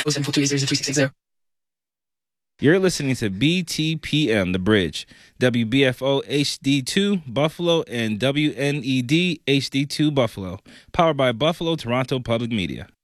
0742803660. You're listening to BTPM, The Bridge, WBFO HD2 Buffalo, and WNED HD2 Buffalo, powered by Buffalo Toronto Public Media.